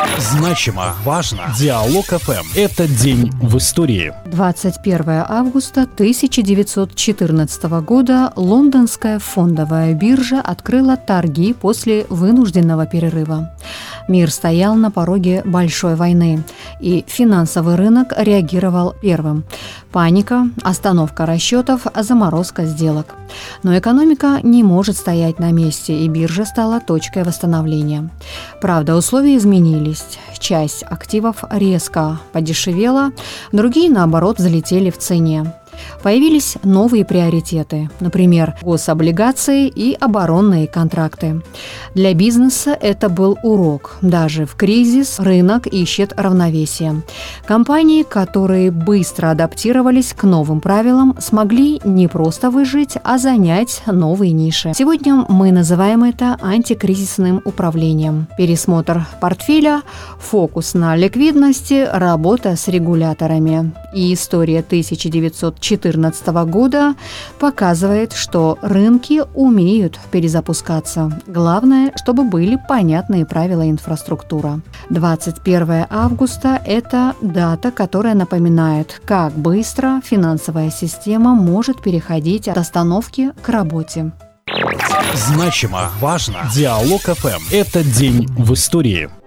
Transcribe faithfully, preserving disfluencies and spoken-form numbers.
Значимо, важно. Диалог эф эм. Это день в истории. двадцать первое августа тысяча девятьсот четырнадцатого года лондонская фондовая биржа открыла торги после вынужденного перерыва. Мир стоял на пороге большой войны, и финансовый рынок реагировал первым. Паника, остановка расчетов, заморозка сделок. Но экономика не может стоять на месте, и биржа стала точкой восстановления. Правда, условия изменились. Часть активов резко подешевела, другие, наоборот, взлетели в цене. Появились новые приоритеты, например, гособлигации и оборонные контракты. Для бизнеса это был урок. Даже в кризис рынок ищет равновесие. Компании, которые быстро адаптировались к новым правилам, смогли не просто выжить, а занять новые ниши. Сегодня мы называем это антикризисным управлением. Пересмотр портфеля, фокус на ликвидности, работа с регуляторами. И история тысяча девятьсот четырнадцатого года показывает, что рынки умеют перезапускаться. Главное, чтобы были понятные правила и инфраструктура. двадцать первое августа – это дата, которая напоминает, как быстро финансовая система может переходить от остановки к работе. Значимо, важно. Диалог эф эм. Это день в истории.